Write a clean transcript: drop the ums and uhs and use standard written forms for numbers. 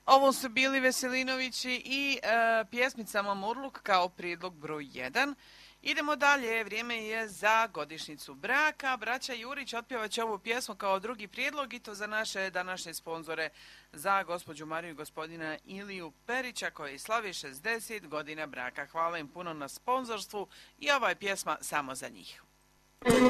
Ovo su bili Veselinovići i pjesmica Mamurluk kao prijedlog broj 1. Idemo dalje, vrijeme je za godišnjicu braka. Braća Jurić otpjevat će ovu pjesmu kao drugi prijedlog i to za naše današnje sponzore, za gospođu Mariju i gospodina Iliju Perića koji slavi 60 godina braka. Hvala im puno na sponzorstvu i ova je pjesma samo za njih.